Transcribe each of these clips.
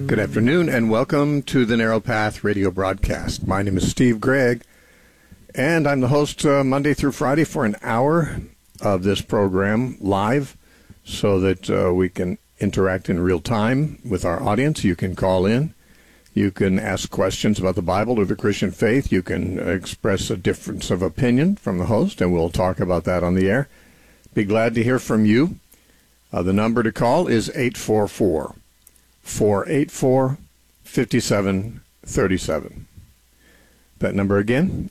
Good afternoon, and welcome to the Narrow Path radio broadcast. My name is Steve Gregg, and I'm the host Monday through Friday for an hour of this program live so that we can interact in real time with our audience. You can call in. You can ask questions about the Bible or the Christian faith. You can express a difference of opinion from the host, and we'll talk about that on the air. Be glad to hear from you. The number to call is 844-484-5737. That number again,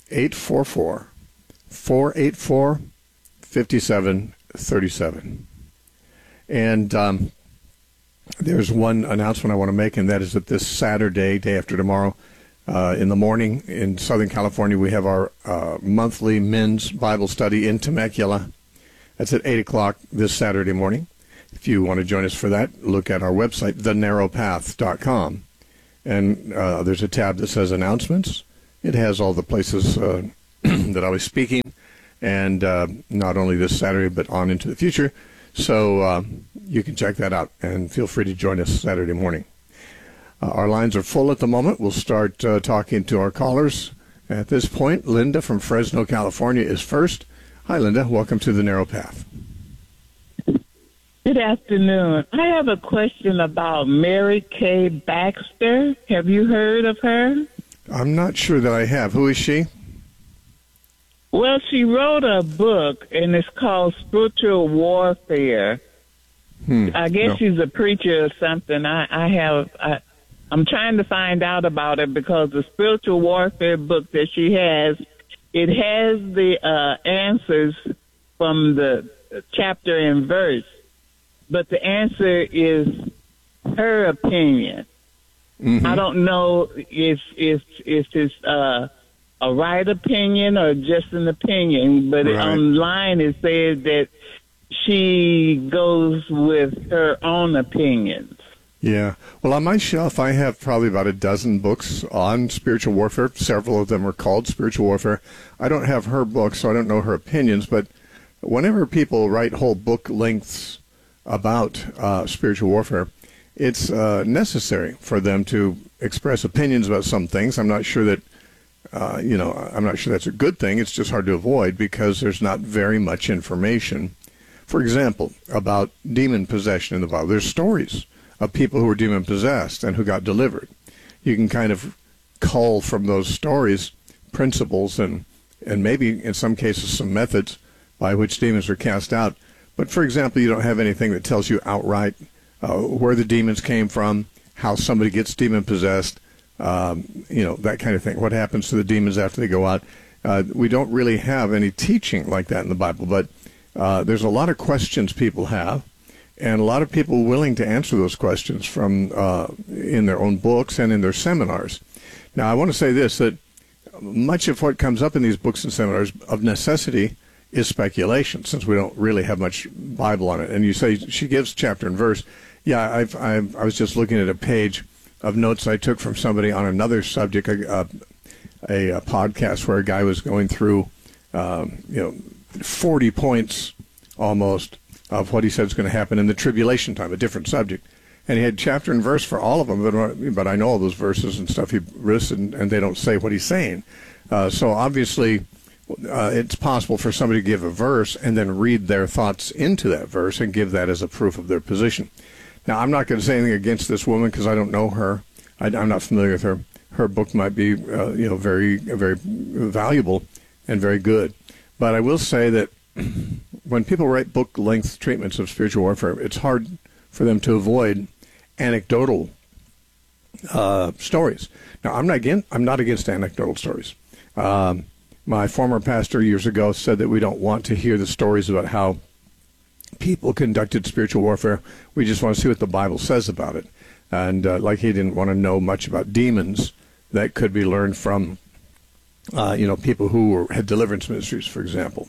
844-484-5737. And there's one announcement I want to make, and that is that this Saturday, day after tomorrow, in the morning in Southern California, we have our monthly men's Bible study in Temecula. That's at 8 o'clock this Saturday morning. If you want to join us for that, look at our website, thenarrowpath.com. And there's a tab that says announcements. It has all the places that I'll be speaking, and not only this Saturday, but on into the future. So you can check that out, and feel free to join us Saturday morning. Our lines are full at the moment. We'll start talking to our callers. At this point, Linda from Fresno, California is first. Hi, Linda. Welcome to the Narrow Path. Good afternoon. I have a question about Mary Kay Baxter. Have you heard of her? I'm not sure that I have. Who is she? Well, she wrote a book, and it's called Spiritual Warfare. I guess she's a preacher or something. I'm trying to find out about it because the Spiritual Warfare book that she has, it has the answers from the chapter and verse, but the answer is her opinion. Mm-hmm. I don't know if it's a right opinion or just an opinion, but right. Online it says that she goes with her own opinions. Yeah. Well, on my shelf, I have probably about a dozen books on spiritual warfare. Several of them are called Spiritual Warfare. I don't have her book, so I don't know her opinions, but whenever people write whole book lengths about spiritual warfare, it's necessary for them to express opinions about some things. I'm not sure that, I'm not sure that's a good thing. It's just hard to avoid because there's not very much information. For example, about demon possession in the Bible. There's stories of people who were demon possessed and who got delivered. You can kind of cull from those stories principles and maybe in some cases some methods by which demons are cast out. But for example, you don't have anything that tells you outright where the demons came from, how somebody gets demon possessed, that kind of thing. What happens to the demons after they go out? We don't really have any teaching like that in the Bible, but there's a lot of questions people have, and a lot of people willing to answer those questions from in their own books and in their seminars. Now, I want to say this, that much of what comes up in these books and seminars of necessity is speculation, since we don't really have much Bible on it. And you say she gives chapter and verse. Yeah, I was just looking at a page of notes I took from somebody on another subject, a podcast where a guy was going through, 40 points almost of what he said is going to happen in the tribulation time, a different subject. And he had chapter and verse for all of them, but I know all those verses and stuff he listed, and they don't say what he's saying. So obviously, it's possible for somebody to give a verse and then read their thoughts into that verse and give that as a proof of their position. Now, I'm not going to say anything against this woman because I don't know her. I'm not familiar with her. Her book might be, very, very valuable and very good. But I will say that when people write book-length treatments of spiritual warfare, it's hard for them to avoid anecdotal stories. Now, I'm not against anecdotal stories. My former pastor years ago said that we don't want to hear the stories about how people conducted spiritual warfare. We just want to see what the Bible says about it. And like he didn't want to know much about demons that could be learned from, people who had deliverance ministries, for example.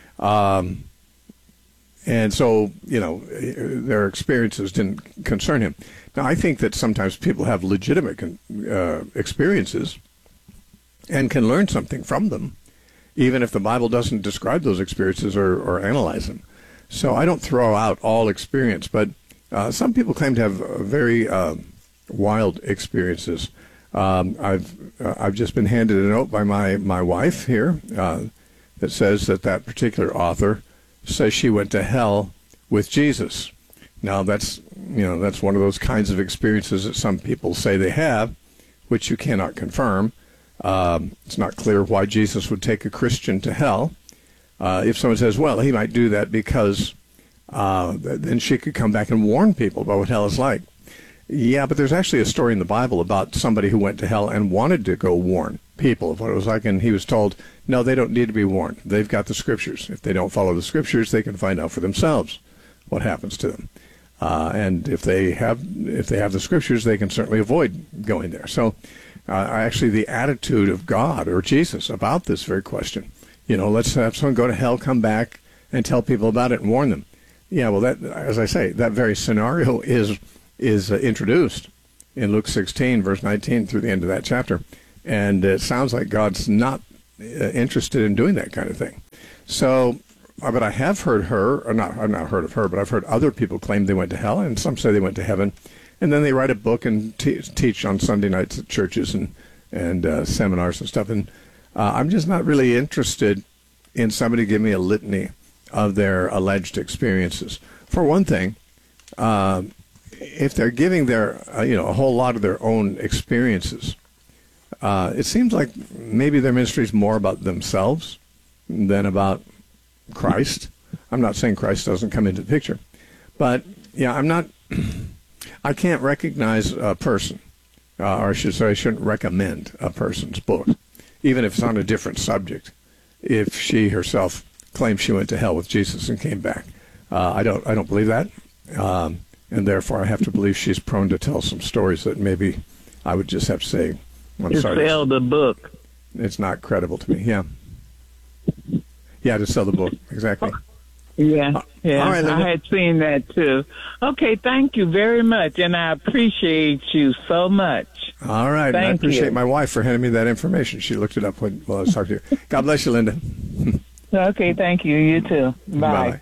And so, their experiences didn't concern him. Now, I think that sometimes people have legitimate experiences and can learn something from them, even if the Bible doesn't describe those experiences or analyze them. So I don't throw out all experience, but some people claim to have very wild experiences. I've just been handed a note by my wife here that says that particular author says she went to hell with Jesus. Now that's one of those kinds of experiences that some people say they have, which you cannot confirm. It's not clear why Jesus would take a Christian to hell. If someone says, well, he might do that because then she could come back and warn people about what hell is like. Yeah, but there's actually a story in the Bible about somebody who went to hell and wanted to go warn people of what it was like, and he was told, no, they don't need to be warned. They've got the Scriptures. If they don't follow the Scriptures, they can find out for themselves what happens to them. And if they have the Scriptures, they can certainly avoid going there. So actually the attitude of God or Jesus about this very question, let's have someone go to hell, come back, and tell people about it and warn them. Yeah, well, that, as I say, that very scenario is introduced in Luke 16, verse 19 through the end of that chapter. And it sounds like God's not interested in doing that kind of thing. So, but I have heard I've not heard of her, but I've heard other people claim they went to hell, and some say they went to heaven. And then they write a book and teach on Sunday nights at churches and seminars and stuff. And I'm just not really interested in somebody giving me a litany of their alleged experiences. For one thing, if they're giving their, a whole lot of their own experiences, it seems like maybe their ministry is more about themselves than about Christ. I'm not saying Christ doesn't come into the picture, but yeah, I can't recognize a person, or I should say I shouldn't recommend a person's book, even if it's on a different subject, if she herself claims she went to hell with Jesus and came back. I don't believe that. And therefore I have to believe she's prone to tell some stories that maybe I would just have to say, I'm sorry. Sell the book. It's not credible to me, yeah. Yeah, to sell the book, exactly. Yeah. All right, Linda. I had seen that too. Okay, thank you very much, and I appreciate you so much. All right, and I Thank appreciate you. my wife for handing me that information. She looked it up while I was talking to you. God bless you, Linda. Okay, thank you. You too. Bye. Bye-bye.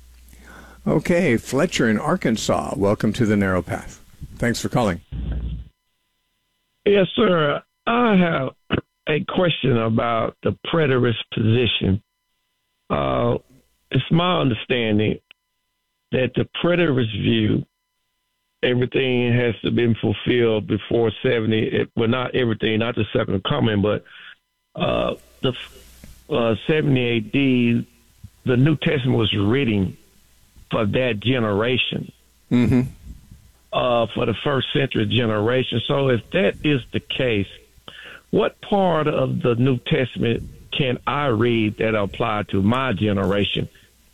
Okay, Fletcher in Arkansas, welcome to the Narrow Path. Thanks for calling. Yes, sir. I have a question about the preterist position. It's my understanding that the preterist view, everything has to be fulfilled before 70. Well, not everything, not the second coming, but the 70 AD, the New Testament was written for that generation, for the first century generation. So if that is the case, what part of the New Testament can I read that apply to my generation?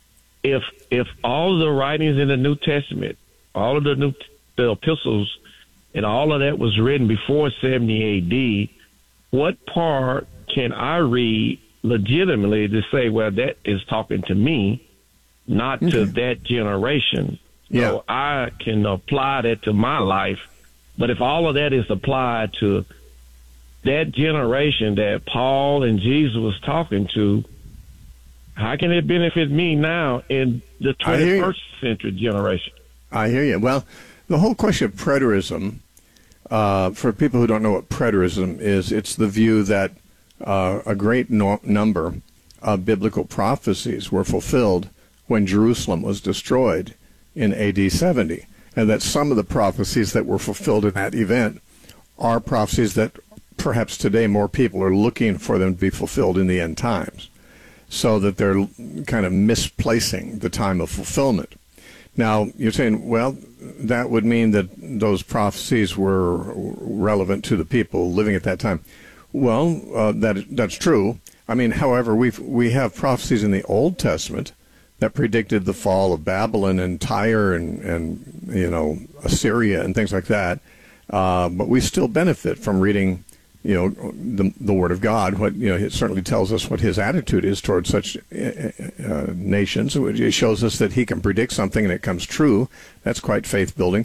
If all of the writings in the New Testament, all of the epistles, and all of that was written before 70 AD, what part can I read legitimately to say, well, that is talking to me, not to that generation? Yeah. So I can apply that to my life. But if all of that is applied to that generation that Paul and Jesus was talking to, how can it benefit me now in the 21st century generation? I hear you. Well, the whole question of preterism, for people who don't know what preterism is, it's the view that a great number of biblical prophecies were fulfilled when Jerusalem was destroyed in AD 70, and that some of the prophecies that were fulfilled in that event are prophecies that perhaps today more people are looking for them to be fulfilled in the end times, so that they're kind of misplacing the time of fulfillment. Now, you're saying, well, that would mean that those prophecies were relevant to the people living at that time. Well, that's true. I mean, however, we have prophecies in the Old Testament that predicted the fall of Babylon and Tyre and Assyria and things like that. But we still benefit from reading, the Word of God. It certainly tells us what His attitude is towards such nations. It shows us that He can predict something and it comes true. That's quite faith building.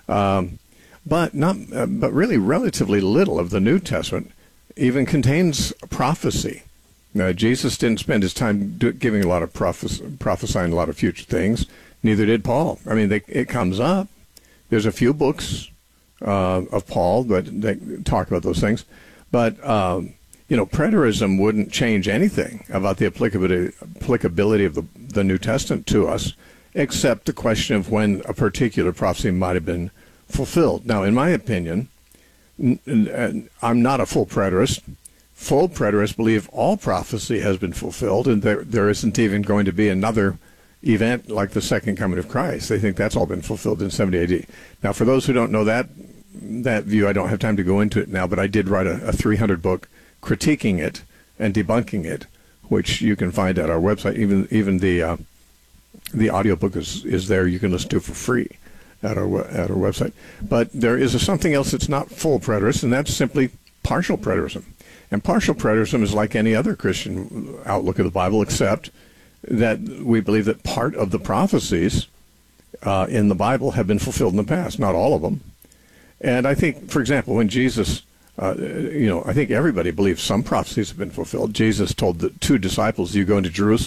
But really, relatively little of the New Testament even contains prophecy. Jesus didn't spend his time giving a lot of prophesying a lot of future things. Neither did Paul. I mean, it comes up. There's a few books of Paul, but they talk about those things. But preterism wouldn't change anything about the applicability of the New Testament to us, except the question of when a particular prophecy might have been fulfilled. Now, in my opinion, I'm not a full preterist. Full preterists believe all prophecy has been fulfilled, and there isn't even going to be another event like the second coming of Christ. They think that's all been fulfilled in 70 AD. Now, for those who don't know that view, I don't have time to go into it now, but I did write a 300 book critiquing it and debunking it, which you can find at our website. Even the audiobook is there. You can listen to it for free at our website. But there is something else that's not full preterist, and that's simply partial preterism. And partial preterism is like any other Christian outlook of the Bible, except that we believe that part of the prophecies in the Bible have been fulfilled in the past, not all of them. And I think, for example, when Jesus, I think everybody believes some prophecies have been fulfilled. Jesus told the 2 disciples, "You go into Jerusalem